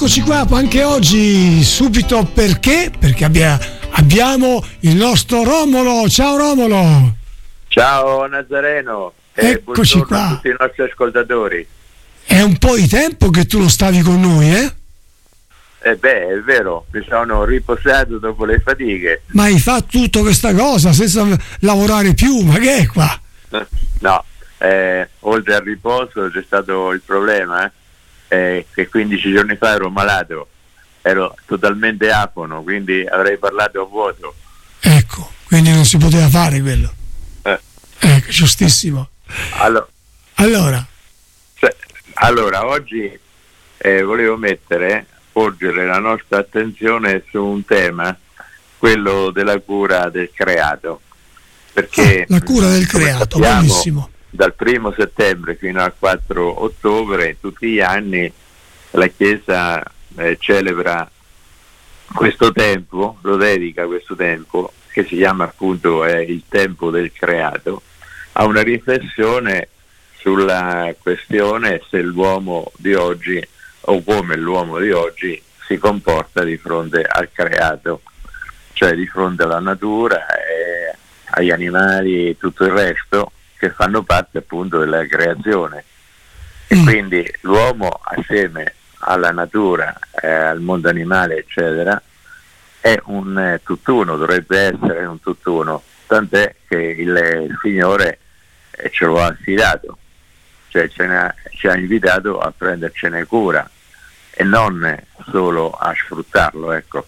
eccoci qua anche oggi, subito perché abbiamo il nostro Romolo. Ciao Romolo. Ciao Nazareno, eccoci buongiorno qua a tutti i nostri ascoltatori. È un po' di tempo che tu non stavi con noi, eh? È vero, mi sono riposato dopo le fatiche. Ma hai fatto tutta questa cosa senza lavorare più, ma che è qua? No, oltre al riposo c'è stato il problema che 15 giorni fa ero malato, ero totalmente afono, quindi avrei parlato a vuoto. Ecco, quindi non si poteva fare quello. Ecco, giustissimo. Allora, oggi volevo porgere la nostra attenzione su un tema, quello della cura del creato, perché la cura del creato, sappiamo, bellissimo. Dal 1 settembre fino al 4 ottobre tutti gli anni la Chiesa celebra questo tempo, lo dedica questo tempo, che si chiama appunto il tempo del creato, a una riflessione sulla questione se l'uomo di oggi o come l'uomo di oggi si comporta di fronte al creato, cioè di fronte alla natura e agli animali e tutto il resto che fanno parte appunto della creazione. E quindi l'uomo assieme alla natura, al mondo animale eccetera, è un tutt'uno, dovrebbe essere un tutt'uno, tant'è che il Signore ce lo ha affidato, cioè ci ha invitato a prendercene cura e non solo a sfruttarlo, ecco.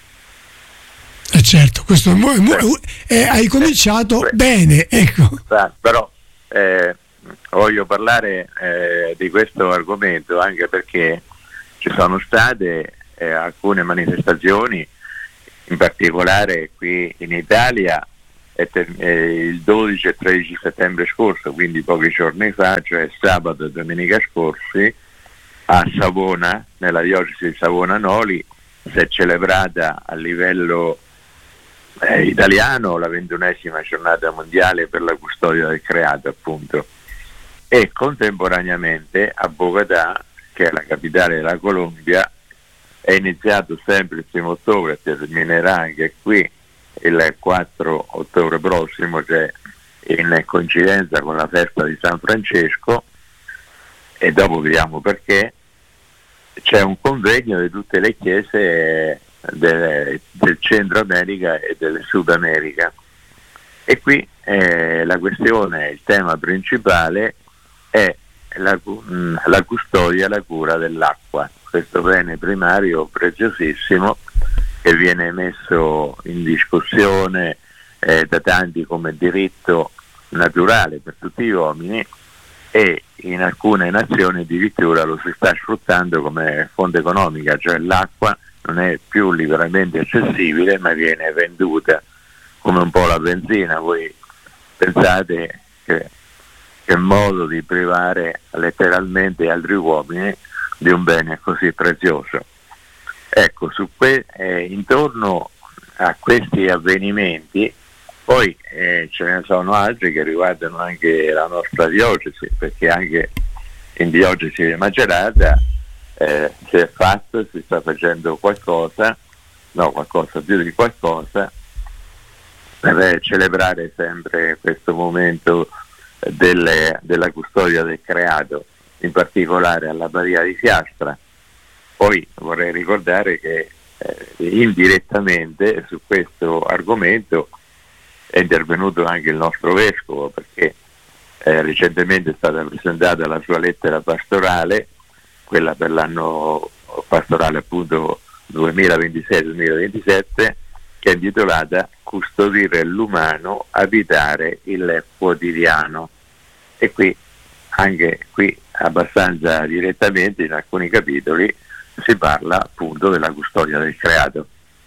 Certo, questo hai cominciato bene, ecco. Però voglio parlare di questo argomento anche perché ci sono state alcune manifestazioni, in particolare qui in Italia il 12 e 13 settembre scorso, quindi pochi giorni fa, cioè sabato e domenica scorsi, a Savona, nella diocesi di Savona-Noli, si è celebrata a livello italiano la 21esima giornata mondiale per la custodia del creato, appunto, e contemporaneamente a Bogotà, che è la capitale della Colombia, è iniziato sempre il 1 ottobre, terminerà anche qui il 4 ottobre prossimo, cioè in coincidenza con la festa di San Francesco, e dopo vediamo perché, c'è un convegno di tutte le chiese del Centro America e del Sud America, e qui la questione, il tema principale è la custodia e la cura dell'acqua, questo bene primario preziosissimo che viene messo in discussione da tanti come diritto naturale per tutti gli uomini, e in alcune nazioni addirittura lo si sta sfruttando come fonte economica, cioè l'acqua non è più liberamente accessibile ma viene venduta come un po' la benzina. Voi pensate che modo di privare letteralmente altri uomini di un bene così prezioso. Ecco, intorno a questi avvenimenti poi ce ne sono altri che riguardano anche la nostra diocesi, perché anche in diocesi di Macerata si sta facendo qualcosa più di qualcosa per celebrare sempre questo momento della custodia del creato, in particolare alla Badia di Fiastra. Poi vorrei ricordare che indirettamente su questo argomento è intervenuto anche il nostro vescovo, perché recentemente è stata presentata la sua lettera pastorale, quella per l'anno pastorale appunto 2026-2027, che è intitolata Custodire l'umano, abitare il quotidiano. E anche qui abbastanza direttamente in alcuni capitoli si parla appunto della custodia del creato.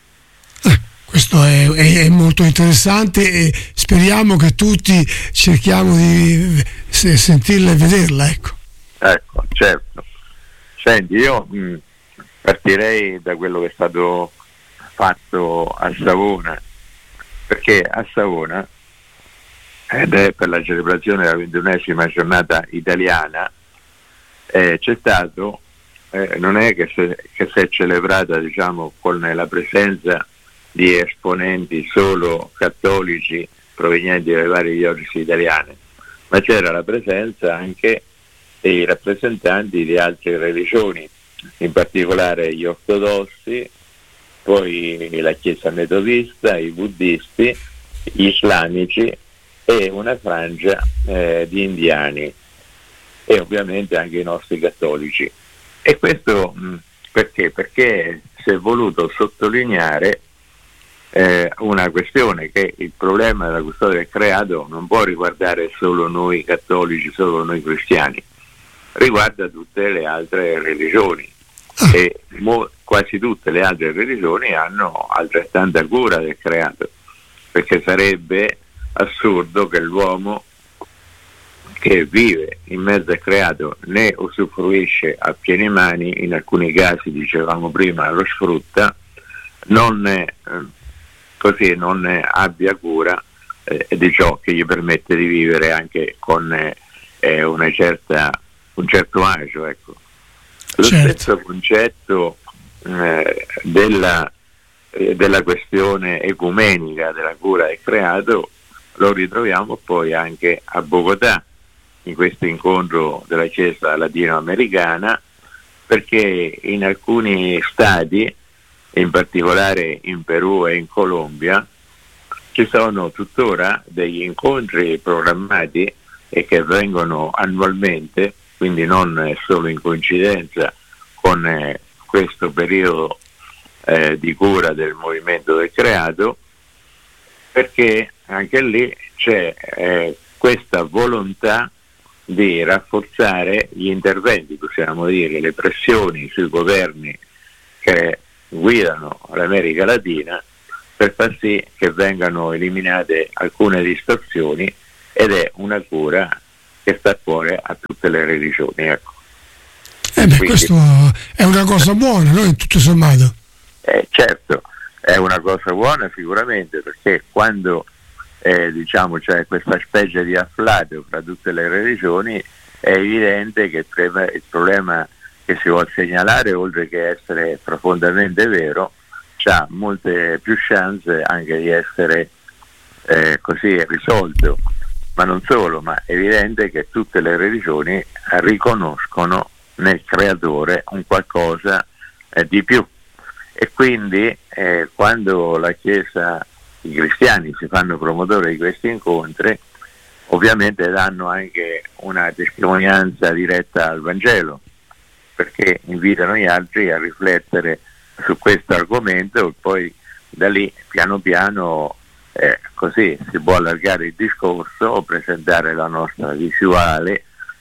Questo è molto interessante e speriamo che tutti cerchiamo di sentirla e vederla, ecco. Ecco, certo. Senti, io partirei da quello che è stato fatto a Savona, perché a Savona, ed è per la celebrazione della 21esima giornata italiana, c'è stato non è che si è celebrata, diciamo, con la presenza di esponenti solo cattolici provenienti dalle varie diocesi italiane, ma c'era la presenza anche dei rappresentanti di altre religioni, in particolare gli ortodossi, poi la Chiesa metodista, i buddisti, gli islamici e una frangia di indiani e ovviamente anche i nostri cattolici. E questo perché? Perché si è voluto sottolineare una questione, che il problema della custodia del creato non può riguardare solo noi cattolici, solo noi cristiani, riguarda tutte le altre religioni e quasi tutte le altre religioni hanno altrettanta cura del creato, perché sarebbe assurdo che l'uomo che vive in mezzo al creato ne usufruisce a piene mani, in alcuni casi, dicevamo prima, lo sfrutta, non abbia cura di ciò che gli permette di vivere anche con un certo agio, ecco. Lo stesso concetto della questione ecumenica della cura del creato lo ritroviamo poi anche a Bogotà, in questo incontro della Chiesa latinoamericana, perché in alcuni stati, in particolare in Perù e in Colombia, ci sono tuttora degli incontri programmati e che avvengono annualmente, quindi non solo in coincidenza con questo periodo di cura del movimento del creato, perché anche lì c'è questa volontà di rafforzare gli interventi, possiamo dire, le pressioni sui governi che guidano l'America Latina per far sì che vengano eliminate alcune distorsioni, ed è una cura che sta a cuore a tutte le religioni, ecco. Quindi, questo è una cosa buona, no? Tutto sommato. Certo, è una cosa buona sicuramente, perché quando diciamo c'è questa specie di afflato fra tutte le religioni, è evidente che il problema che si vuole segnalare, oltre che essere profondamente vero, ha molte più chance anche di essere così risolto. Ma non solo, ma è evidente che tutte le religioni riconoscono nel creatore un qualcosa di più, e quindi quando la Chiesa, i cristiani si fanno promotori di questi incontri, ovviamente danno anche una testimonianza diretta al Vangelo, perché invitano gli altri a riflettere su questo argomento, e poi da lì piano piano così si può allargare il discorso, presentare la nostra visuale,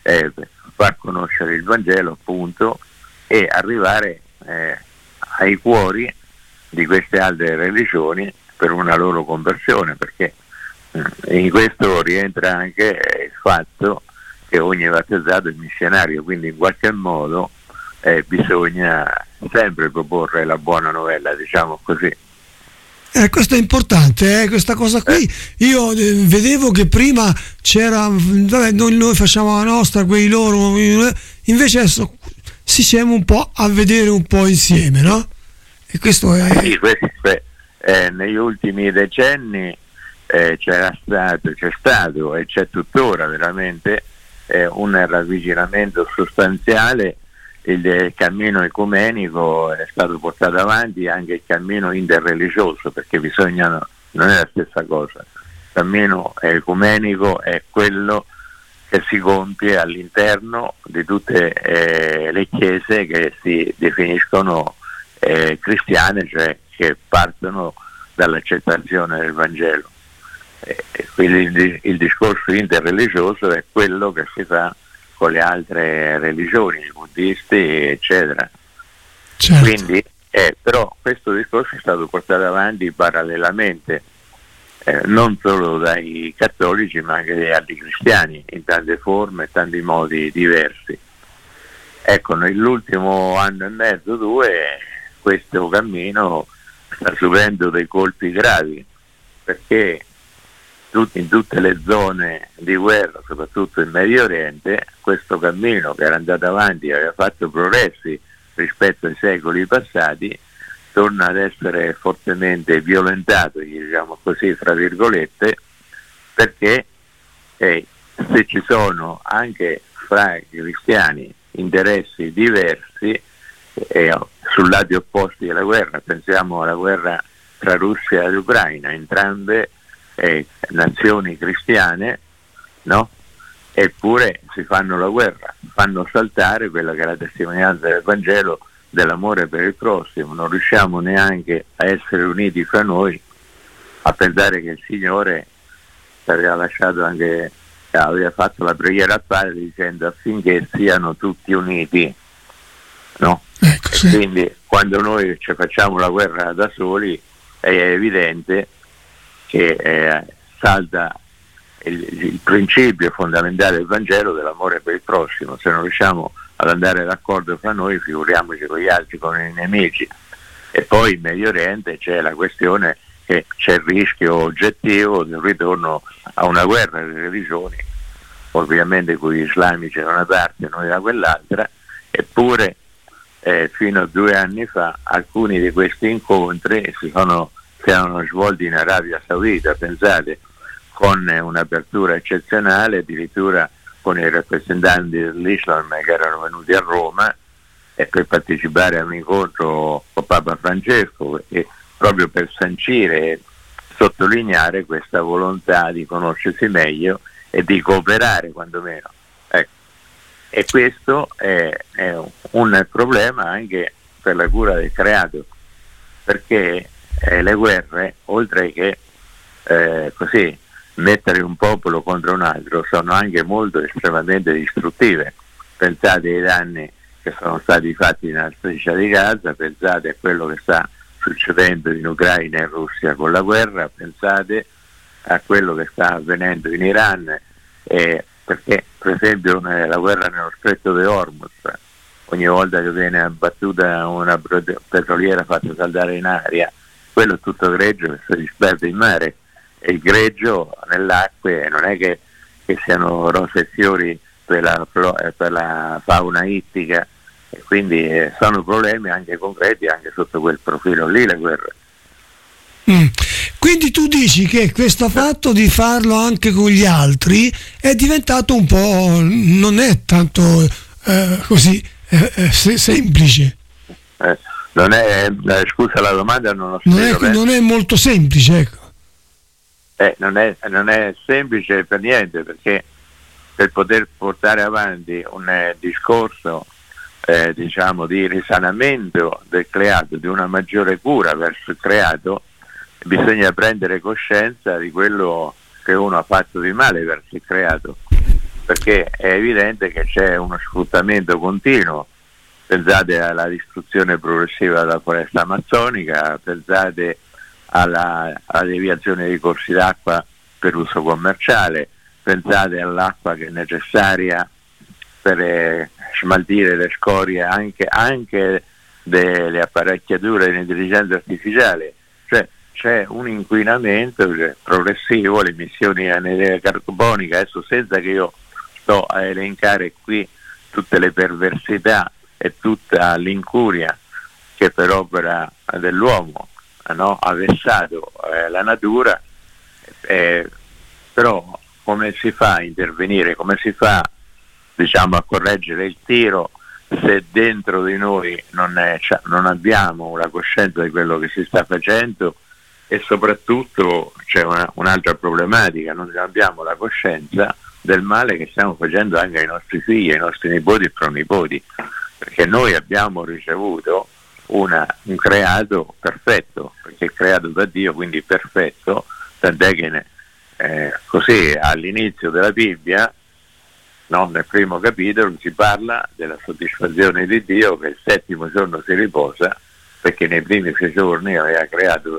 far conoscere il Vangelo, appunto, e arrivare ai cuori di queste altre religioni per una loro conversione, perché in questo rientra anche il fatto che ogni battezzato è missionario, quindi in qualche modo bisogna sempre proporre la buona novella, diciamo così. Questo è importante, questa cosa qui. Io vedevo che prima c'era, noi facciamo la nostra, quei loro, invece adesso si siamo un po' a vedere un po' insieme, no? E questo è... Sì, negli ultimi decenni c'è stato e c'è tuttora veramente un ravvicinamento sostanziale. Il cammino ecumenico è stato portato avanti, anche il cammino interreligioso, perché non è la stessa cosa. Il cammino ecumenico è quello che si compie all'interno di tutte le chiese che si definiscono cristiane, cioè che partono dall'accettazione del Vangelo. Quindi il discorso interreligioso è quello che si fa con le altre religioni, i buddisti, eccetera. Certo. Quindi, però questo discorso è stato portato avanti parallelamente, non solo dai cattolici, ma anche dagli altri cristiani, in tante forme, tanti modi diversi. Ecco, nell'ultimo anno e mezzo, 2, questo cammino sta subendo dei colpi gravi, perché in tutte le zone di guerra, soprattutto in Medio Oriente, questo cammino che era andato avanti, aveva fatto progressi rispetto ai secoli passati, torna ad essere fortemente violentato, diciamo così, fra virgolette, perché se ci sono anche fra i cristiani interessi diversi sul lati opposti della guerra, pensiamo alla guerra tra Russia e Ucraina, entrambe nazioni cristiane, no? Eppure si fanno la guerra, fanno saltare quella che è la testimonianza del Vangelo dell'amore per il prossimo. Non riusciamo neanche a essere uniti fra noi, a pensare che il Signore aveva lasciato anche, aveva fatto la preghiera al Padre dicendo affinché siano tutti uniti, no? Ecco, sì. Quindi quando noi ci facciamo la guerra da soli è evidente che salta il principio fondamentale del Vangelo dell'amore per il prossimo. Se non riusciamo ad andare d'accordo fra noi, figuriamoci con gli altri, con i nemici. E poi in Medio Oriente c'è la questione che c'è il rischio oggettivo del ritorno a una guerra delle religioni, ovviamente con gli islamici da una parte e noi da quell'altra. Eppure fino a 2 anni fa alcuni di questi incontri si erano svolti in Arabia Saudita, pensate, con un'apertura eccezionale, addirittura con i rappresentanti dell'Islam che erano venuti a Roma per partecipare a un incontro con Papa Francesco, proprio per sancire e sottolineare questa volontà di conoscersi meglio e di cooperare quantomeno. Ecco. E questo è un problema anche per la cura del creato, perché le guerre, oltre che così mettere un popolo contro un altro, sono anche molto estremamente distruttive. Pensate ai danni che sono stati fatti nella striscia di Gaza, pensate a quello che sta succedendo in Ucraina e in Russia con la guerra, pensate a quello che sta avvenendo in Iran, perché per esempio la guerra nello stretto di Hormuz, ogni volta che viene abbattuta una petroliera fatta saldare in aria, quello è tutto greggio che si disperde in mare, e il greggio nell'acqua non è che siano rose e fiori per la fauna ittica, e quindi sono problemi anche concreti anche sotto quel profilo lì, le guerre. Quindi tu dici che questo fatto di farlo anche con gli altri è diventato un po', non è tanto così semplice. Non è, scusa la domanda, non lo so. Non è molto semplice, ecco. Non è semplice per niente, perché per poter portare avanti un discorso diciamo di risanamento del creato, di una maggiore cura verso il creato, bisogna prendere coscienza di quello che uno ha fatto di male verso il creato, perché è evidente che c'è uno sfruttamento continuo. Pensate alla distruzione progressiva della foresta amazzonica, pensate alla deviazione dei corsi d'acqua per uso commerciale, pensate all'acqua che è necessaria per smaltire le scorie anche delle apparecchiature di intelligenza artificiale. Cioè c'è un inquinamento progressivo, le emissioni anidride carbonica, adesso senza che io sto a elencare qui tutte le perversità e tutta l'incuria che per opera dell'uomo ha vessato la natura, però come si fa a intervenire, come si fa a correggere il tiro se dentro di noi non abbiamo la coscienza di quello che si sta facendo, e soprattutto c'è un'altra problematica: non abbiamo la coscienza del male che stiamo facendo anche ai nostri figli, ai nostri nipoti e pronipoti, perché noi abbiamo ricevuto un creato perfetto, perché è creato da Dio, quindi perfetto, tant'è che così all'inizio della Bibbia, nel primo capitolo, si parla della soddisfazione di Dio, che il 7° giorno si riposa, perché nei primi 6 giorni aveva creato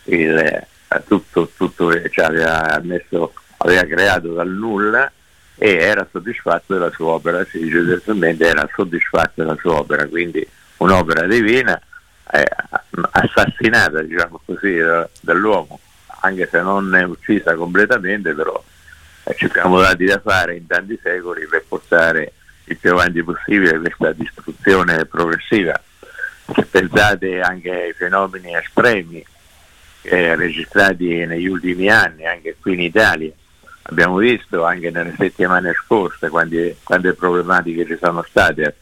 aveva creato dal nulla e era soddisfatto della sua opera. Si dice giustamente era soddisfatto della sua opera, quindi un'opera divina assassinata, diciamo così, dall'uomo, anche se non è uccisa completamente, però ci siamo dati da fare in tanti secoli per portare il più avanti possibile questa distruzione progressiva. Se pensate anche ai fenomeni estremi registrati negli ultimi anni, anche qui in Italia, abbiamo visto anche nelle settimane scorse quante problematiche ci sono state,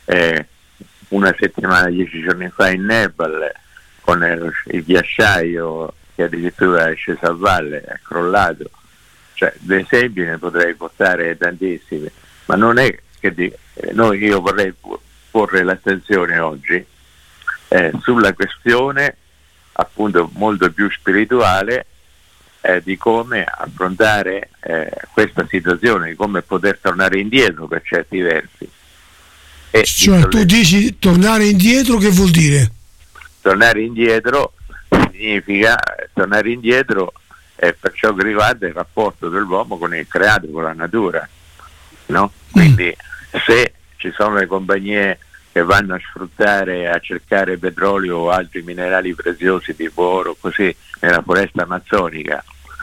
una settimana, 10 giorni fa in Nepal, con il ghiacciaio che addirittura è sceso a valle, è crollato. Cioè, due esempi ne potrei portare tantissimi, ma non è che io vorrei porre l'attenzione oggi sulla questione appunto molto più spirituale di come affrontare questa situazione, di come poter tornare indietro per certi versi. Cioè tu dici tornare indietro, che vuol dire? Tornare indietro significa tornare indietro per ciò che riguarda il rapporto dell'uomo con il creato, con la natura, no? Quindi se ci sono le compagnie che vanno a sfruttare, a cercare petrolio o altri minerali preziosi tipo oro così nella foresta amazzonica,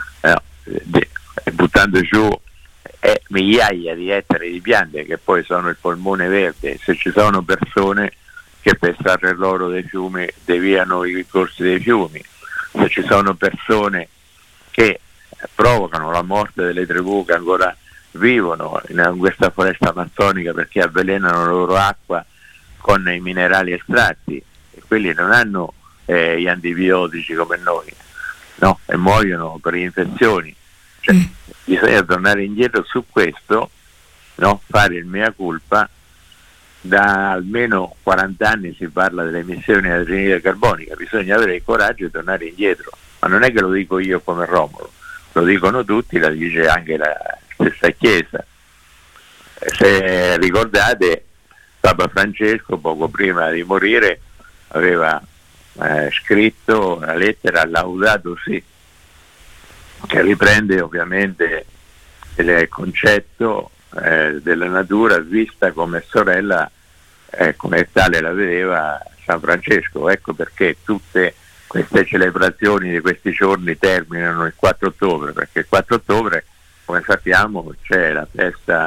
buttando giù migliaia di ettari di piante che poi sono il polmone verde, se ci sono persone che per estrarre l'oro dei fiumi deviano i corsi dei fiumi, se ci sono persone che provocano la morte delle tribù che ancora vivono in questa foresta amazzonica perché avvelenano la loro acqua con i minerali estratti, e quelli non hanno gli antibiotici come noi, no? E muoiono per infezioni. Cioè, bisogna tornare indietro su questo, no? Fare il mea culpa. Da almeno 40 anni si parla delle emissioni di anidride carbonica, bisogna avere il coraggio di tornare indietro, ma non è che lo dico io come Romolo, lo dicono tutti, la dice anche la stessa Chiesa. Se ricordate, Papa Francesco poco prima di morire aveva scritto la lettera Laudato Si, che riprende ovviamente il concetto della natura vista come sorella, come tale la vedeva San Francesco. Ecco perché tutte queste celebrazioni di questi giorni terminano il 4 ottobre, perché il 4 ottobre, come sappiamo, c'è la festa,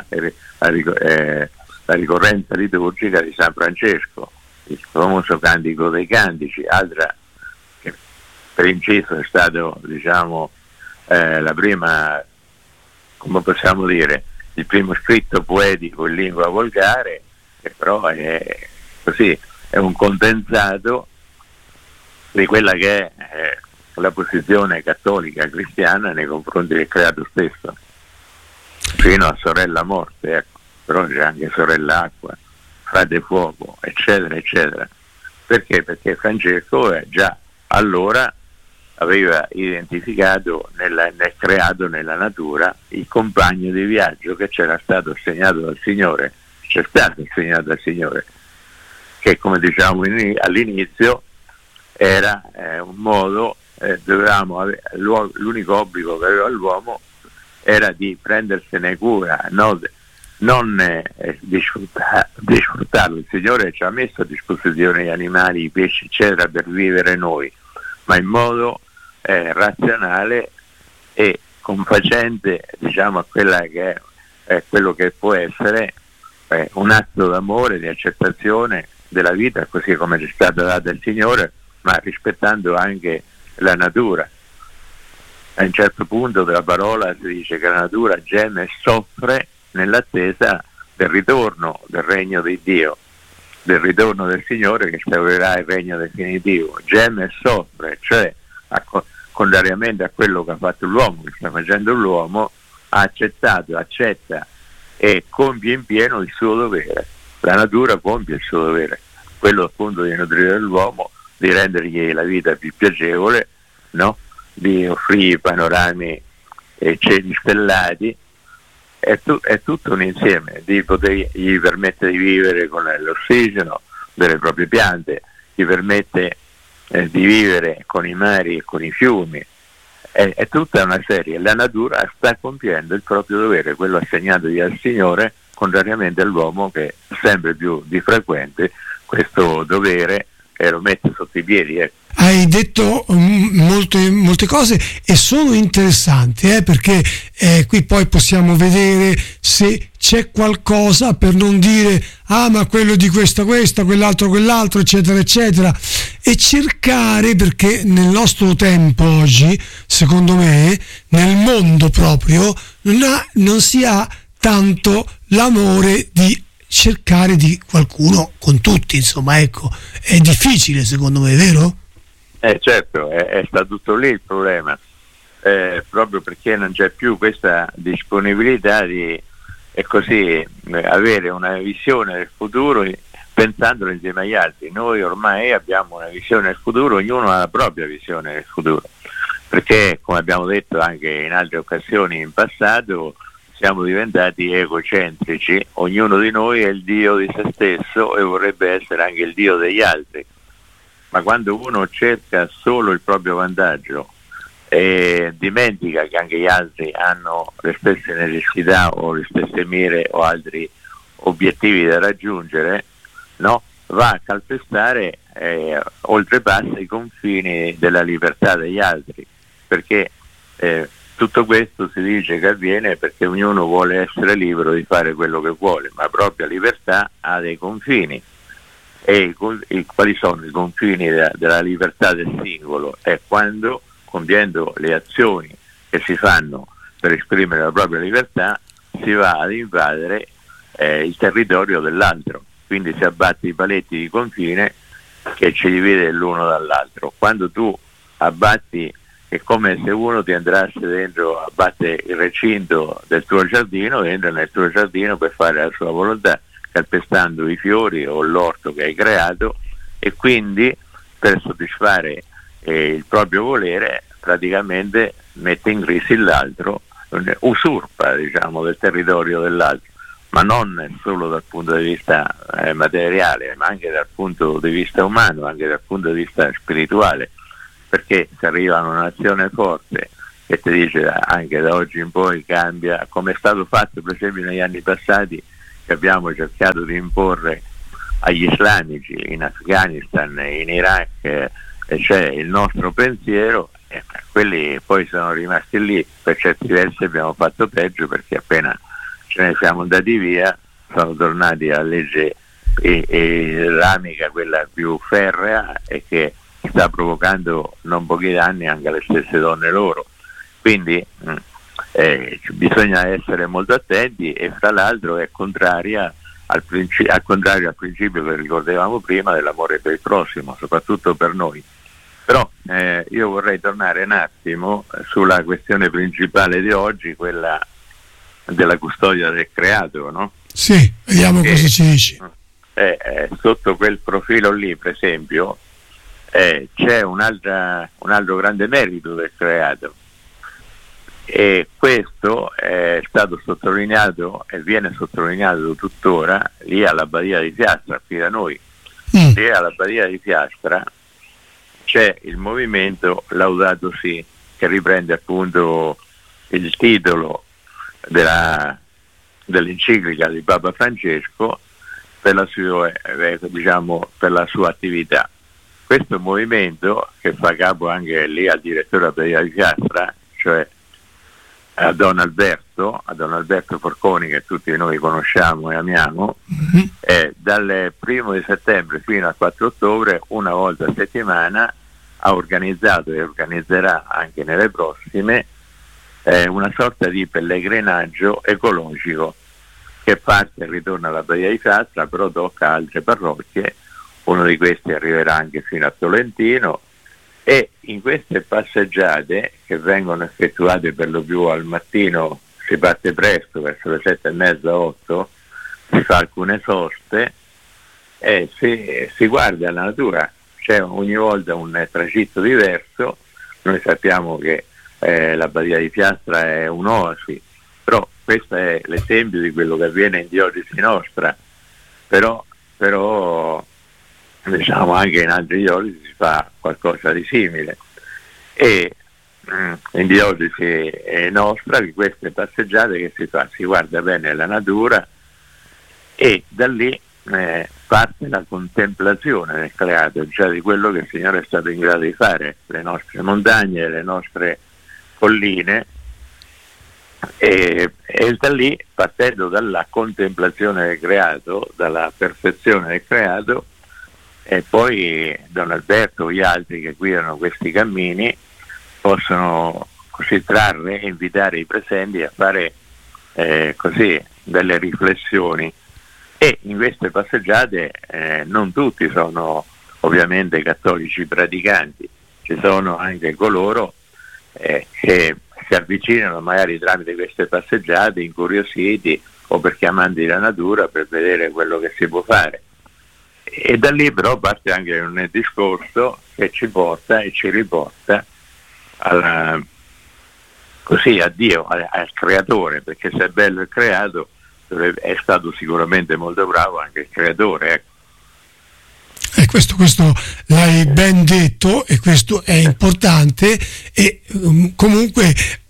la ricorrenza liturgica di San Francesco, il famoso Cantico dei Cantici, altra che per inciso è stato, diciamo, la prima, come possiamo dire, il primo scritto poetico in lingua volgare, che però è così, è un condensato di quella che è la posizione cattolica cristiana nei confronti del creato stesso, fino a sorella morte, ecco. Però c'è anche sorella acqua, frate fuoco, eccetera eccetera. Perché? Perché Francesco già allora aveva identificato creato nella natura il compagno di viaggio che c'era stato assegnato dal Signore, c'è stato assegnato dal Signore, che come diciamo all'inizio era un modo, l'unico obbligo che aveva l'uomo era di prendersene cura, non di sfruttarlo. Il Signore ci ha messo a disposizione gli animali, i pesci eccetera per vivere noi, ma in modo razionale e confacente, diciamo, a quella che è quello che può essere un atto d'amore, di accettazione della vita così come ci è stata data il Signore, ma rispettando anche la natura. A un certo punto della parola si dice che la natura geme e soffre nell'attesa del ritorno del regno di Dio, del ritorno del Signore che instaurerà il regno definitivo. Geme e soffre, cioè contrariamente a quello che ha fatto l'uomo, che sta facendo l'uomo, ha accettato, accetta e compie in pieno il suo dovere. La natura compie il suo dovere, quello appunto di nutrire l'uomo, di rendergli la vita più piacevole, no? Di offrire panorami e cieli stellati. È tutto un insieme, gli permette di vivere con l'ossigeno delle proprie piante, gli permette di vivere con i mari e con i fiumi, è tutta una serie. La natura sta compiendo il proprio dovere, quello assegnatogli dal Signore, contrariamente all'uomo che sempre più di frequente questo dovere lo mette sotto i piedi. hai detto molte cose e sono interessanti, perché qui poi possiamo vedere se c'è qualcosa per non dire ma quello di questa, quell'altro, eccetera, eccetera, e cercare, perché nel nostro tempo oggi, secondo me, nel mondo proprio, non si ha tanto l'amore di cercare di qualcuno con tutti, insomma, ecco, è difficile secondo me, vero? Certo, sta tutto lì il problema, proprio perché non c'è più questa disponibilità di avere una visione del futuro pensandolo insieme agli altri. Noi ormai abbiamo una visione del futuro, ognuno ha la propria visione del futuro, perché come abbiamo detto anche in altre occasioni in passato, siamo diventati egocentrici, ognuno di noi è il dio di se stesso e vorrebbe essere anche il dio degli altri, ma quando uno cerca solo il proprio vantaggio e dimentica che anche gli altri hanno le stesse necessità o le stesse mire o altri obiettivi da raggiungere, no? Va a calpestare, oltrepassa i confini della libertà degli altri, perché tutto questo si dice che avviene perché ognuno vuole essere libero di fare quello che vuole, ma la propria libertà ha dei confini. E quali sono i confini della libertà del singolo? È quando, compiendo le azioni che si fanno per esprimere la propria libertà, si va ad invadere il territorio dell'altro, quindi si abbatte i paletti di confine che ci divide l'uno dall'altro. Quando tu abbatti, è come se uno ti entrasse dentro, abbatte il recinto del tuo giardino, entra nel tuo giardino per fare la sua volontà, calpestando i fiori o l'orto che hai creato, e quindi per soddisfare il proprio volere praticamente mette in crisi l'altro, usurpa, diciamo, del territorio dell'altro, ma non solo dal punto di vista materiale, ma anche dal punto di vista umano, anche dal punto di vista spirituale, perché se arriva una nazione forte che ti dice anche da oggi in poi cambia, come è stato fatto per esempio negli anni passati, che abbiamo cercato di imporre agli islamici in Afghanistan e in Iraq, c'è il nostro pensiero, quelli poi sono rimasti lì, per certi versi abbiamo fatto peggio, perché appena ce ne siamo andati via sono tornati alla legge islamica, quella più ferrea, e che sta provocando non pochi danni anche alle stesse donne loro. Quindi bisogna essere molto attenti, e fra l'altro è contraria al principio che ricordavamo prima dell'amore per il prossimo, soprattutto per noi. Però io vorrei tornare un attimo sulla questione principale di oggi, quella della custodia del creato, no? Sì, vediamo cosa ci dici. Sotto quel profilo lì, per esempio, c'è un altro grande merito del creato, e questo è stato sottolineato e viene sottolineato tuttora lì all'Abbadia di Fiastra, qui da noi. Lì all'Abbadia di Fiastra c'è il movimento Laudato Si, che riprende appunto il titolo dell'enciclica di Papa Francesco per la sua attività. Questo movimento, che fa capo anche lì al direttore dell'Abbadia di Fiastra, cioè a Don Alberto Forconi, che tutti noi conosciamo e amiamo, dal 1 di settembre fino al 4 ottobre, una volta a settimana, ha organizzato e organizzerà anche nelle prossime una sorta di pellegrinaggio ecologico, che parte e ritorna all'Abbadia di Fiastra, però tocca altre parrocchie. Uno di questi arriverà anche fino a Tolentino, e in queste passeggiate, che vengono effettuate per lo più al mattino, si parte presto, verso le 7:30, 8, si fa alcune soste e si guarda la natura. C'è ogni volta un tragitto diverso. Noi sappiamo che l'Abbadia di Fiastra è un'oasi, però questo è l'esempio di quello che avviene in diocesi nostra, però diciamo anche in altri diocesi si fa qualcosa di simile, e in diocesi nostra di queste passeggiate che si fa, si guarda bene la natura, e da lì parte la contemplazione del creato, cioè di quello che il Signore è stato in grado di fare, le nostre montagne, le nostre colline, e da lì, partendo dalla contemplazione del creato, dalla perfezione del creato, e poi Don Alberto e gli altri che guidano questi cammini possono così trarre e invitare i presenti a fare così delle riflessioni. E in queste passeggiate non tutti sono ovviamente cattolici praticanti, ci sono anche coloro che si avvicinano magari tramite queste passeggiate incuriositi o perché amanti della natura, per vedere quello che si può fare. E da lì però parte anche un discorso che ci porta e ci riporta così a Dio, al creatore, perché se è bello il creato è stato sicuramente molto bravo anche il creatore, ecco. Questo l'hai ben detto, e questo è importante, e comunque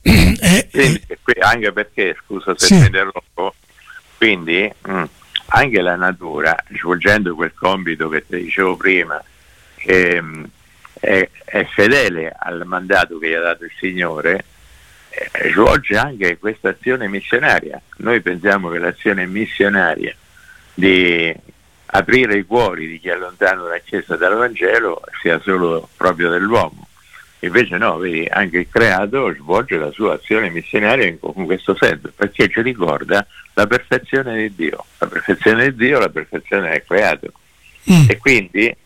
anche perché, scusa se sì, mi interrompo, quindi anche la natura, svolgendo quel compito che ti dicevo prima, che è fedele al mandato che gli ha dato il Signore, svolge anche questa azione missionaria. Noi pensiamo che l'azione missionaria di aprire i cuori di chi è lontano dalla Chiesa e dal Vangelo sia solo proprio dell'uomo. Invece no, vedi, anche il creato svolge la sua azione missionaria in questo senso, perché ci ricorda la perfezione di Dio, la perfezione di Dio, la perfezione del creato. E quindi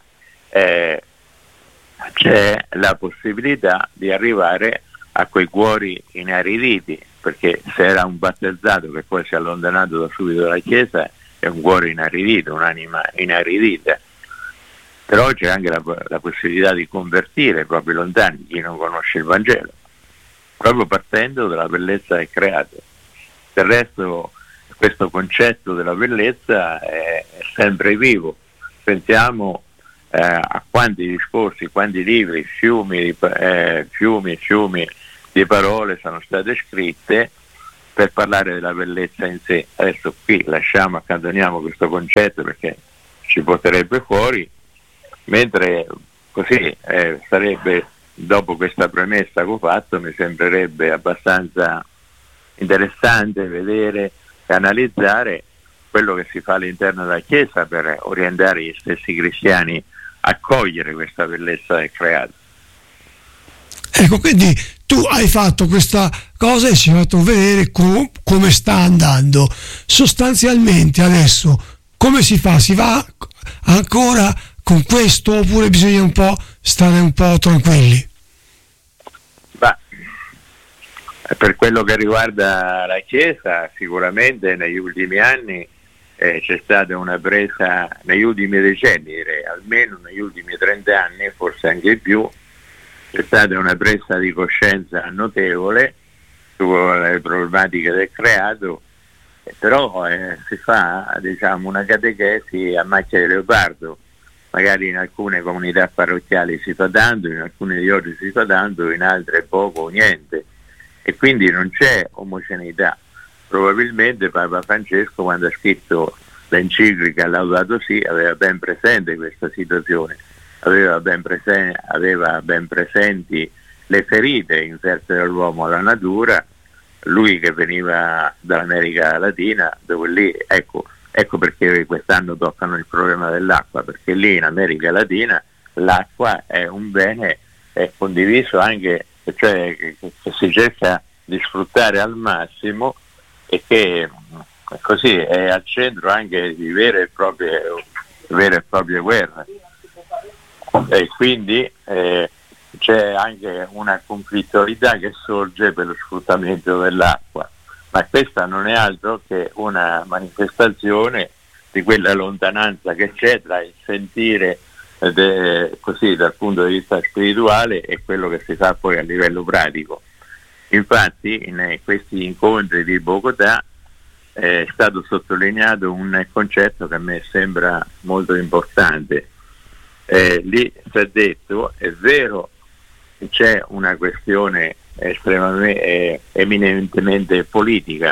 c'è la possibilità di arrivare a quei cuori inariditi, perché se era un battezzato che poi si è allontanato da subito dalla Chiesa, è un cuore inaridito, un'anima inaridita. Però c'è anche la possibilità di convertire proprio lontani chi non conosce il Vangelo, proprio partendo dalla bellezza del creato. Del resto questo concetto della bellezza è sempre vivo. Pensiamo a quanti discorsi, quanti libri, fiumi di parole sono state scritte per parlare della bellezza in sé. Adesso qui accantoniamo questo concetto perché ci porterebbe fuori, mentre così sarebbe, dopo questa premessa che ho fatto, mi sembrerebbe abbastanza interessante vedere e analizzare quello che si fa all'interno della Chiesa per orientare gli stessi cristiani a cogliere questa bellezza del creato. Ecco, quindi tu hai fatto questa cosa e ci hai fatto vedere come sta andando. Sostanzialmente adesso come si fa? Si va ancora con questo oppure bisogna un po' stare un po' tranquilli? Per quello che riguarda la Chiesa, sicuramente negli ultimi anni c'è stata una presa, negli ultimi decenni direi, almeno negli ultimi 30 anni, forse anche più, c'è stata una presa di coscienza notevole sulle problematiche del creato, però si fa una catechesi a macchia di leopardo. Magari in alcune comunità parrocchiali si fa tanto, in alcune diocesi si fa tanto, in altre poco o niente, e quindi non c'è omogeneità. Probabilmente Papa Francesco, quando ha scritto l'enciclica Laudato Si, aveva ben presente questa situazione, aveva ben presenti le ferite inferte dall'uomo alla natura. Lui che veniva dall'America Latina, dove lì, ecco perché quest'anno toccano il problema dell'acqua, perché lì in America Latina l'acqua è un bene condiviso anche, cioè che si cerca di sfruttare al massimo, e che così è al centro anche di vere e proprie guerre, e quindi c'è anche una conflittualità che sorge per lo sfruttamento dell'acqua, ma questa non è altro che una manifestazione di quella lontananza che c'è tra il sentire così dal punto di vista spirituale e quello che si fa poi a livello pratico. Infatti in questi incontri di Bogotà è stato sottolineato un concetto che a me sembra molto importante. Lì si è detto, è vero che c'è una questione eminentemente politica,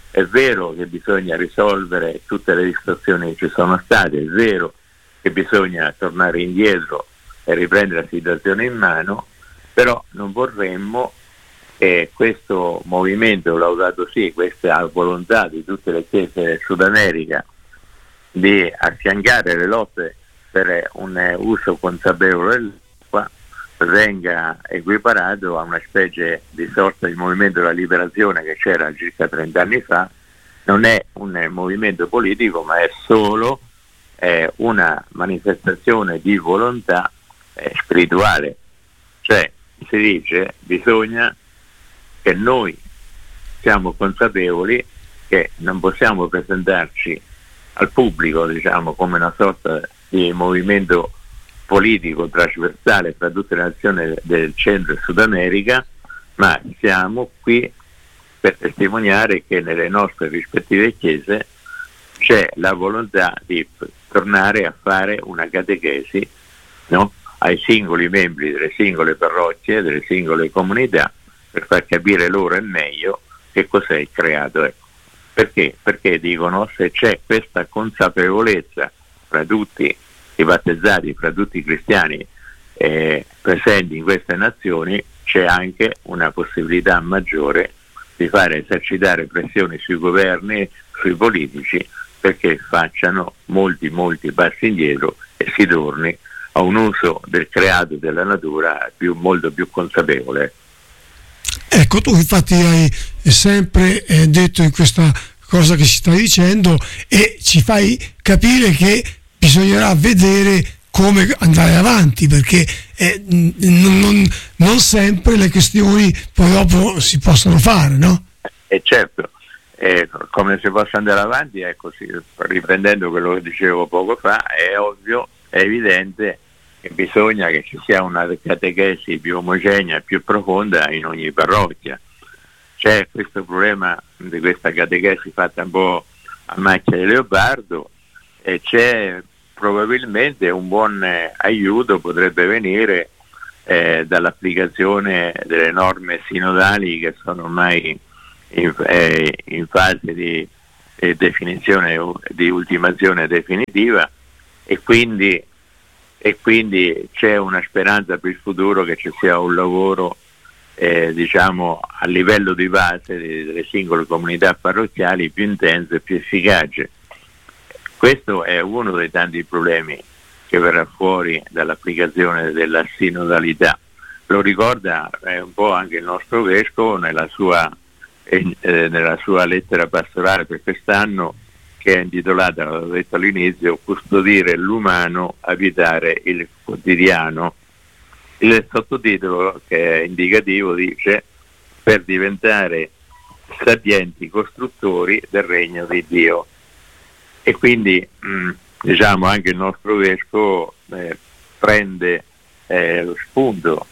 È vero che bisogna risolvere tutte le distorsioni che ci sono state, è vero che bisogna tornare indietro e riprendere la situazione in mano, però non vorremmo che questo movimento Laudato Si, questa volontà di tutte le chiese del Sud America di affiancare le lotte per un uso consapevole dell'acqua, venga equiparato a una specie di sorta di movimento della liberazione che c'era circa 30 anni fa. Non è un movimento politico, ma è solo una manifestazione di volontà spirituale. Cioè, si dice, bisogna che noi siamo consapevoli che non possiamo presentarci al pubblico, diciamo, come una sorta di movimento politico trasversale fra tutte le nazioni del Centro e Sud America, ma siamo qui per testimoniare che nelle nostre rispettive chiese c'è la volontà di tornare a fare una catechesi, no? Ai singoli membri delle singole parrocchie, delle singole comunità, per far capire loro e meglio che cos'è il creato. Ecco. Perché? Perché dicono, se c'è questa consapevolezza fra tutti i battezzati, fra tutti i cristiani presenti in queste nazioni, c'è anche una possibilità maggiore di fare esercitare pressioni sui governi, sui politici, perché facciano molti passi indietro e si torni a un uso del creato e della natura molto più consapevole. Ecco, tu infatti hai sempre detto in questa cosa che ci stai dicendo e ci fai capire che bisognerà vedere come andare avanti, perché non sempre le questioni poi dopo si possono fare, no? E certo, come si possa andare avanti, ecco, riprendendo quello che dicevo poco fa, è ovvio, è evidente che bisogna che ci sia una catechesi più omogenea e più profonda in ogni parrocchia. C'è questo problema di questa catechesi fatta un po' a macchia di leopardo e c'è probabilmente un buon aiuto, potrebbe venire dall'applicazione delle norme sinodali che sono ormai in fase di definizione, di ultimazione definitiva, e quindi c'è una speranza per il futuro che ci sia un lavoro diciamo a livello di base delle singole comunità parrocchiali più intenso e più efficace. Questo è uno dei tanti problemi che verrà fuori dall'applicazione della sinodalità. Lo ricorda un po' anche il nostro vescovo nella sua lettera pastorale per quest'anno, che è intitolata, l'ho detto all'inizio, Custodire l'umano, abitare il quotidiano. Il sottotitolo, che è indicativo, dice: per diventare sapienti costruttori del regno di Dio. E quindi diciamo anche il nostro vescovo prende lo spunto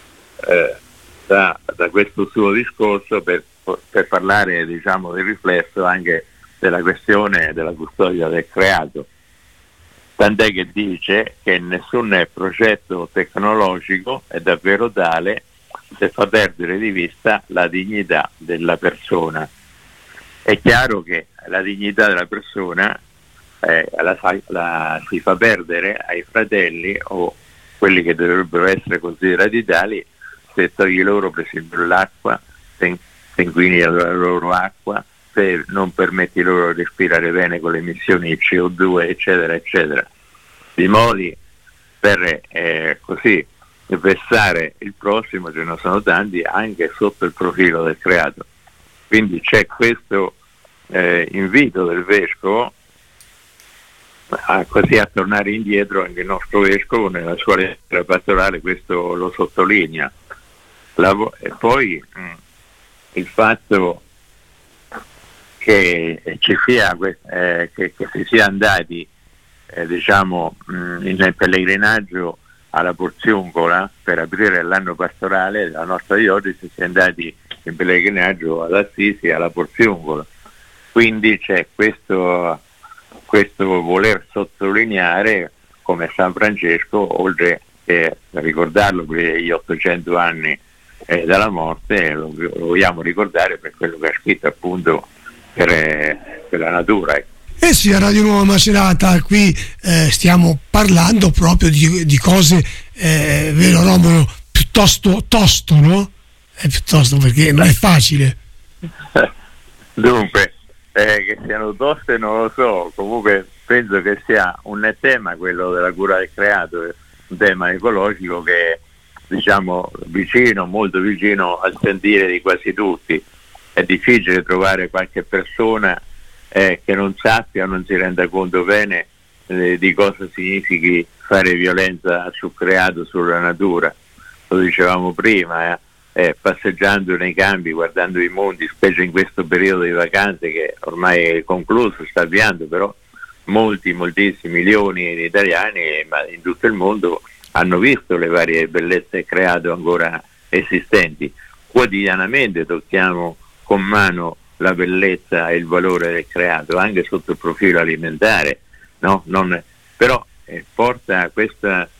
da questo suo discorso per parlare, diciamo, del riflesso anche della questione della custodia del creato. Tant'è che dice che nessun progetto tecnologico è davvero tale se fa perdere di vista la dignità della persona. È chiaro che la dignità della persona la si fa perdere ai fratelli o quelli che dovrebbero essere considerati tali se togli loro per esempio l'acqua, se inquini la loro acqua, se non permetti loro di respirare bene con le emissioni di CO2, eccetera, eccetera. Di modi per così vessare il prossimo ce ne sono tanti anche sotto il profilo del creato. Quindi c'è questo invito del vescovo così a tornare indietro. Anche il nostro vescovo nella sua lettera pastorale questo lo sottolinea. E poi il fatto che ci sia che si sia andati diciamo nel pellegrinaggio alla Porziuncola per aprire l'anno pastorale della nostra diocesi, si è andati in pellegrinaggio ad Assisi alla Porziuncola. Quindi c'è questo voler sottolineare come San Francesco, oltre che ricordarlo per gli 800 anni dalla morte, lo vogliamo ricordare per quello che ha scritto appunto per la natura. Eh sì, a Radio Nuova Macerata qui stiamo parlando proprio di cose, vero Romolo, piuttosto tosto, no? È piuttosto, perché non è facile. Dunque, che siano toste non lo so, comunque penso che sia un tema, quello della cura del creato, un tema ecologico che è, diciamo, molto vicino al sentire di quasi tutti. È difficile trovare qualche persona che non sappia o non si renda conto bene di cosa significhi fare violenza sul creato, sulla natura. Lo dicevamo prima, passeggiando nei campi, guardando i monti, specie in questo periodo di vacanze che ormai è concluso, sta avviando, però moltissimi milioni di italiani, ma in tutto il mondo, hanno visto le varie bellezze creato ancora esistenti. Quotidianamente tocchiamo con mano la bellezza e il valore del creato, anche sotto il profilo alimentare, no? Però porta questa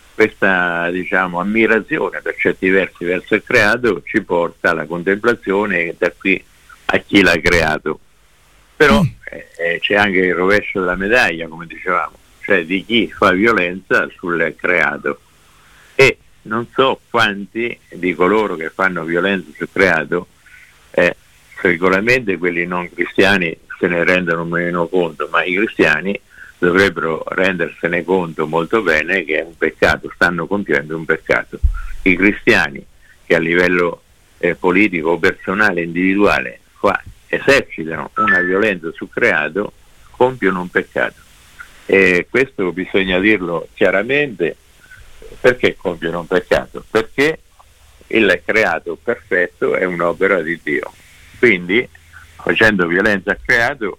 diciamo ammirazione per certi versi verso il creato, ci porta alla contemplazione da qui a chi l'ha creato. Però c'è anche il rovescio della medaglia, come dicevamo, cioè di chi fa violenza sul creato, e non so quanti di coloro che fanno violenza sul creato, sicuramente quelli non cristiani se ne rendono meno conto, ma i cristiani dovrebbero rendersene conto molto bene che è un peccato, stanno compiendo un peccato. I cristiani che a livello politico, personale, individuale esercitano una violenza sul creato, compiono un peccato. E questo bisogna dirlo chiaramente. Perché compiono un peccato? Perché il creato perfetto è un'opera di Dio. Quindi, facendo violenza al creato,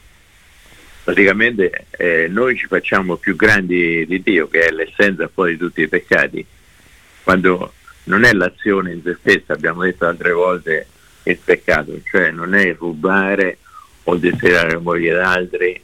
praticamente noi ci facciamo più grandi di Dio, che è l'essenza poi di tutti i peccati, quando non è l'azione in se stessa, abbiamo detto altre volte, il peccato, cioè non è rubare o desiderare la moglie d'altri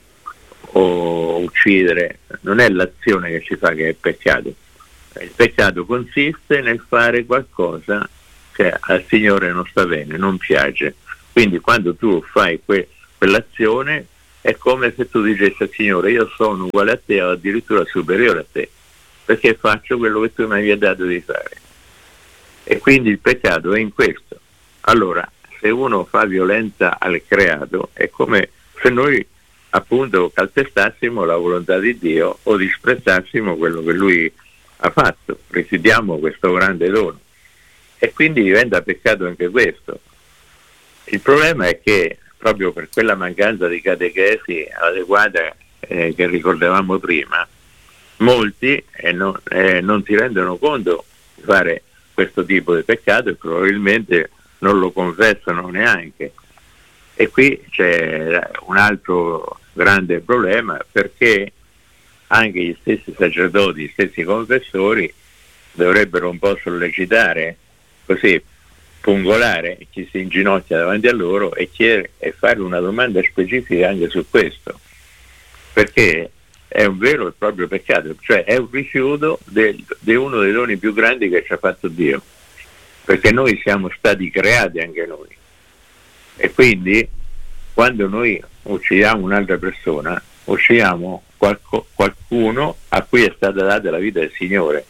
o uccidere, non è l'azione che ci fa che è peccato. Il peccato consiste nel fare qualcosa che al Signore non sta bene, non piace. Quindi quando tu fai quell'azione è come se tu dicessi al Signore: io sono uguale a te o addirittura superiore a te, perché faccio quello che tu mi hai dato di fare. E quindi il peccato è in questo. Allora, se uno fa violenza al creato, è come se noi appunto calpestassimo la volontà di Dio o disprezzassimo quello che Lui ha fatto, rifiutiamo questo grande dono, e quindi diventa peccato anche questo. Il problema è che proprio per quella mancanza di catechesi adeguata che ricordavamo prima, molti non si rendono conto di fare questo tipo di peccato e probabilmente non lo confessano neanche. E qui c'è un altro grande problema, perché anche gli stessi sacerdoti, gli stessi confessori dovrebbero un po' sollecitare, così pungolare chi si inginocchia davanti a loro e chiedere e fare una domanda specifica anche su questo, perché è un vero e proprio peccato, cioè è un rifiuto di uno dei doni più grandi che ci ha fatto Dio, perché noi siamo stati creati anche noi, e quindi quando noi uccidiamo un'altra persona uccidiamo qualcuno a cui è stata data la vita del Signore.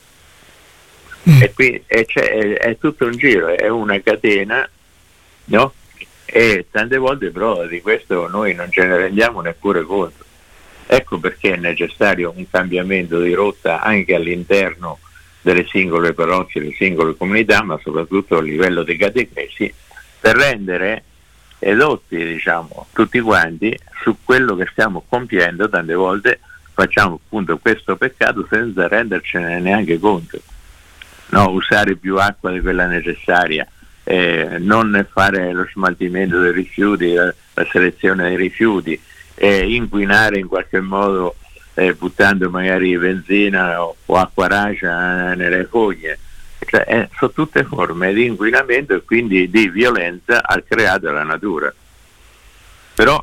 E qui è tutto un giro, è una catena, no? E tante volte però di questo noi non ce ne rendiamo neppure conto. Ecco perché è necessario un cambiamento di rotta anche all'interno delle singole parrocchie, delle singole comunità, ma soprattutto a livello dei catechesi, per rendere edotti, diciamo, tutti quanti su quello che stiamo compiendo. Tante volte facciamo appunto questo peccato senza rendercene neanche conto. No, usare più acqua di quella necessaria, non fare lo smaltimento dei rifiuti, la selezione dei rifiuti, inquinare in qualche modo buttando magari benzina o acqua racia nelle foglie. Cioè, sono tutte forme di inquinamento e quindi di violenza al creato e alla natura. Però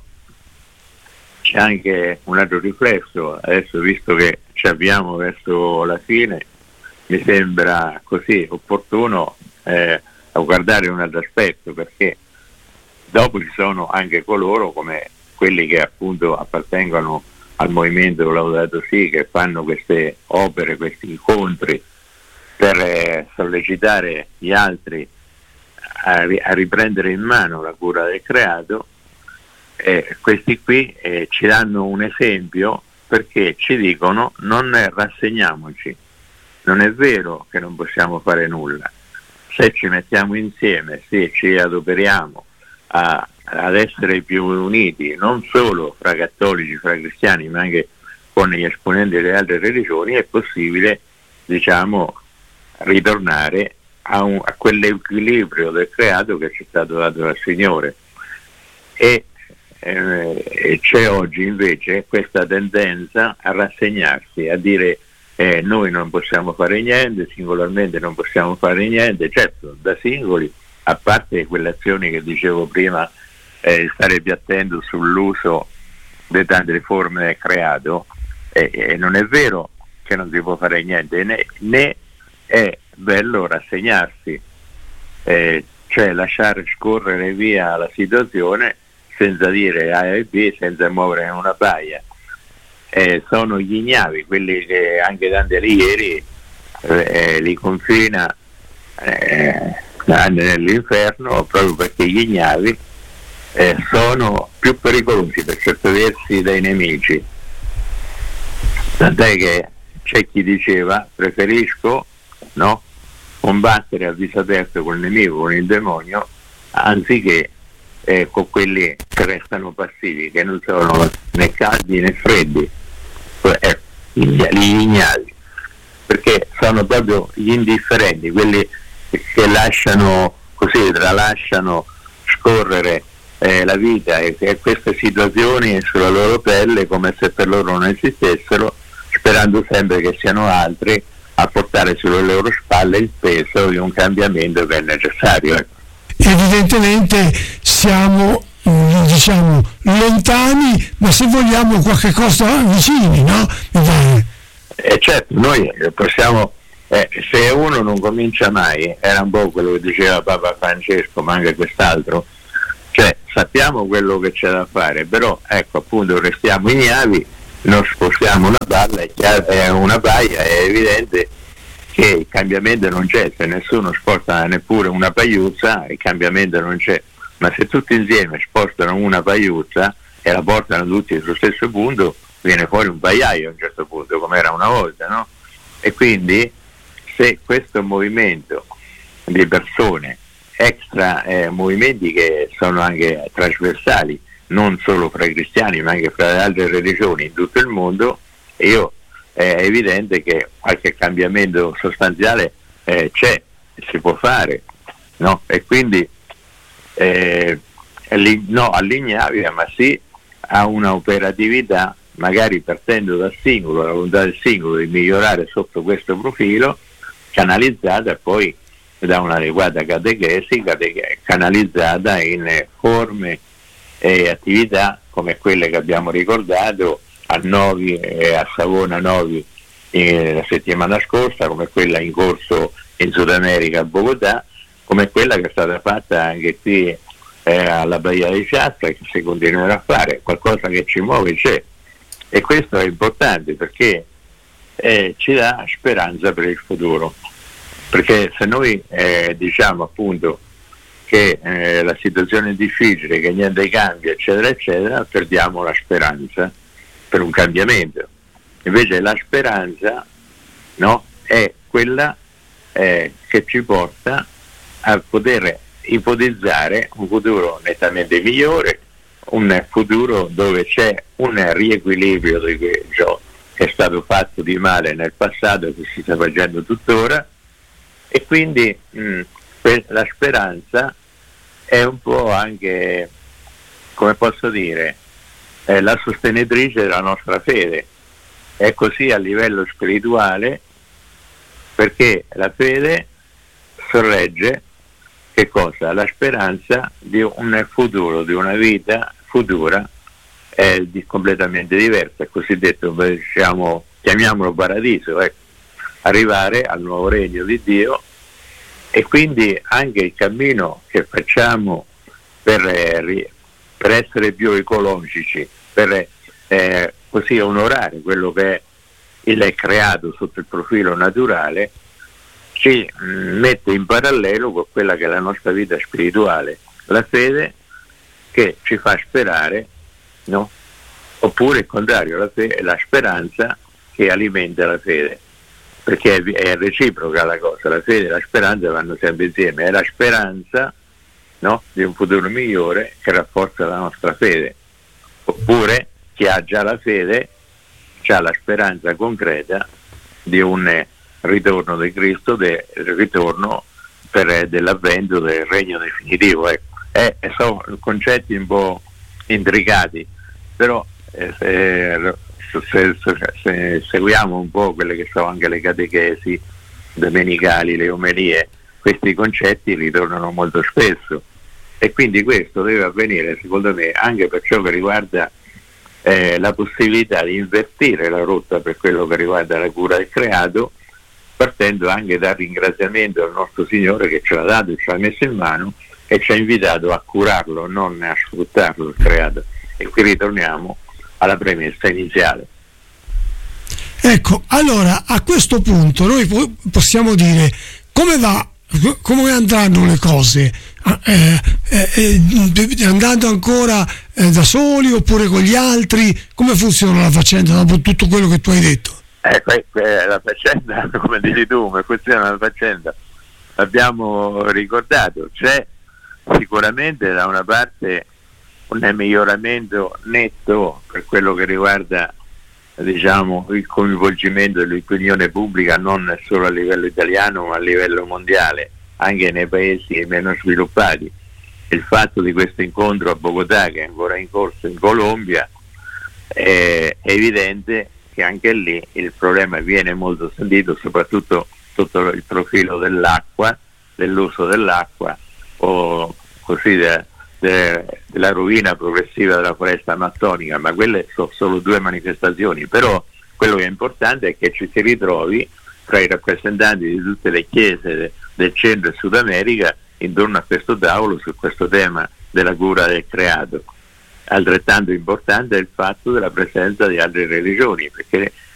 c'è anche un altro riflesso, adesso visto che ci avviamo verso la fine, mi sembra così opportuno a guardare un altro aspetto, perché Dopo ci sono anche coloro come quelli che appunto appartengono al movimento Laudato Si, che fanno queste opere, questi incontri per sollecitare gli altri a riprendere in mano la cura del creato. Questi qui ci danno un esempio, perché ci dicono: non rassegniamoci, non è vero che non possiamo fare nulla, se ci mettiamo insieme, se ci adoperiamo ad essere più uniti, non solo fra cattolici, fra cristiani, ma anche con gli esponenti delle altre religioni, è possibile, diciamo, ritornare a quell'equilibrio del creato che ci è stato dato dal Signore. E c'è oggi invece questa tendenza a rassegnarsi, a dire noi non possiamo fare niente, singolarmente non possiamo fare niente. Certo, da singoli, a parte quelle azioni che dicevo prima, stare più attento sull'uso di tante forme del creato, non è vero che non si può fare niente, né è bello rassegnarsi, cioè lasciare scorrere via la situazione senza dire A e B, senza muovere una baia. Sono gli ignavi, quelli che anche Dante Alighieri li confina nell'inferno, proprio perché gli ignavi sono più pericolosi per certi versi dai nemici. Tant'è che c'è chi diceva: preferisco combattere a viso aperto col nemico, con il demonio, anziché con quelli che restano passivi, che non sono né caldi né freddi, gli ignavi, perché sono proprio gli indifferenti, quelli che lasciano così, tralasciano scorrere la vita e queste situazioni sulla loro pelle come se per loro non esistessero, sperando sempre che siano altri a portare sulle loro spalle il peso di un cambiamento che è necessario. Evidentemente siamo, diciamo, lontani, ma se vogliamo qualche cosa vicini, no? Certo, noi possiamo, se uno non comincia mai, era un po' quello che diceva Papa Francesco, ma anche quest'altro, cioè sappiamo quello che c'è da fare, però ecco, appunto, restiamo ignavi, non spostiamo una baia, è evidente che il cambiamento non c'è. Se nessuno sposta neppure una pagliuzza, il cambiamento non c'è, ma se tutti insieme spostano una pagliuzza e la portano tutti sullo stesso punto, viene fuori un pagliaio a un certo punto, come era una volta, no? E quindi se questo movimento di persone, extra movimenti che sono anche trasversali, non solo fra i cristiani ma anche fra le altre religioni in tutto il mondo, è evidente che qualche cambiamento sostanziale c'è, si può fare, no? E quindi no all'ignavia, ma sì a una operatività, magari partendo dal singolo, la volontà del singolo di migliorare sotto questo profilo, canalizzata poi da un'adeguata catechesi, canalizzata in forme e attività come quelle che abbiamo ricordato a Novi e a Savona Novi la settimana scorsa, come quella in corso in Sud America a Bogotà, come quella che è stata fatta anche qui alla Baia di Chiatta, che si continuerà a fare. Qualcosa che ci muove c'è, e questo è importante perché ci dà speranza per il futuro, perché se noi diciamo appunto che la situazione è difficile, che niente cambia, eccetera eccetera, perdiamo la speranza per un cambiamento. Invece la speranza, no, è quella che ci porta a poter ipotizzare un futuro nettamente migliore, un futuro dove c'è un riequilibrio di ciò che è stato fatto di male nel passato e che si sta facendo tuttora, e quindi la speranza è un po' anche, come posso dire, la sostenitrice della nostra fede. È così a livello spirituale, perché la fede sorregge che cosa? La speranza di un futuro, di una vita futura completamente diversa, il cosiddetto, chiamiamolo paradiso, arrivare al nuovo regno di Dio. E quindi anche il cammino che facciamo per essere più ecologici, per così onorare quello che è il creato sotto il profilo naturale, ci mette in parallelo con quella che è la nostra vita spirituale, la fede che ci fa sperare, no? Oppure il contrario, la speranza che alimenta la fede, perché è reciproca la cosa, la fede e la speranza vanno sempre insieme, è la speranza, no, di un futuro migliore che rafforza la nostra fede. Oppure chi ha già la fede ha la speranza concreta di un ritorno di Cristo, del ritorno dell'avvento del regno definitivo. Sono concetti un po' intricati, però se seguiamo un po' quelle che sono anche le catechesi domenicali, le omelie, questi concetti ritornano molto spesso, e quindi questo deve avvenire, secondo me, anche per ciò che riguarda la possibilità di invertire la rotta per quello che riguarda la cura del creato, partendo anche dal ringraziamento al nostro Signore che ce l'ha dato e ce l'ha messo in mano e ci ha invitato a curarlo, non a sfruttarlo il creato. E qui ritorniamo alla premessa iniziale. Ecco, allora a questo punto noi possiamo dire come andranno le cose, andando ancora da soli oppure con gli altri, come funziona la faccenda dopo tutto quello che tu hai detto? La faccenda, come dici tu, come funziona la faccenda, l'abbiamo ricordato, c'è sicuramente da una parte un miglioramento netto per quello che riguarda, diciamo, il coinvolgimento dell'opinione pubblica, non solo a livello italiano ma a livello mondiale, anche nei paesi meno sviluppati. Il fatto di questo incontro a Bogotà, che è ancora in corso in Colombia, è evidente che anche lì il problema viene molto sentito, soprattutto sotto il profilo dell'acqua, dell'uso dell'acqua, o così della rovina progressiva della foresta amazzonica, ma quelle sono solo due manifestazioni. Però quello che è importante è che ci si ritrovi tra i rappresentanti di tutte le chiese del Centro e Sud America intorno a questo tavolo su questo tema della cura del creato. Altrettanto importante è il fatto della presenza di altre religioni, perché